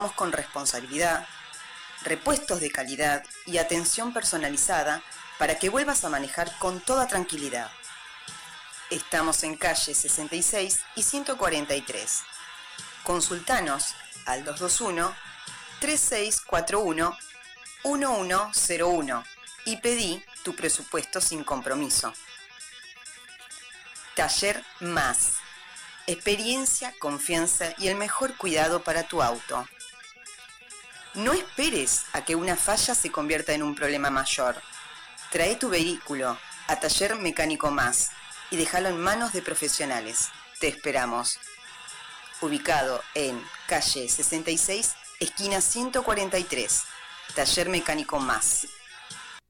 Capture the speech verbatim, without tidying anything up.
con responsabilidad, repuestos de calidad y atención personalizada para que vuelvas a manejar con toda tranquilidad. Estamos en calle sesenta y seis y ciento cuarenta y tres. Consultanos al dos dos uno, tres seis cuatro uno, uno uno cero uno y pedí tu presupuesto sin compromiso. Taller Más. Experiencia, confianza y el mejor cuidado para tu auto. No esperes a que una falla se convierta en un problema mayor. Trae tu vehículo a Taller Mecánico Más y déjalo en manos de profesionales. Te esperamos. Ubicado en calle sesenta y seis, esquina ciento cuarenta y tres. Taller Mecánico Más.